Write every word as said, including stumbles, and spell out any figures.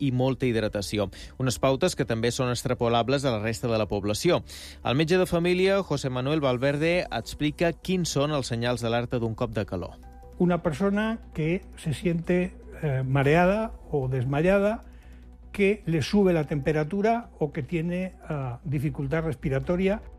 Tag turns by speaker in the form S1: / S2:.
S1: i molta hidratació. Unes pautes que també són extrapolables a la resta de la població. El metge de família, José Manuel Valverde, explica quins són els senyals d'alerta d'un cop de calor.
S2: Una persona que se siente eh, mareada o desmayada, que le sube la temperatura o que tiene uh, dificultad respiratoria.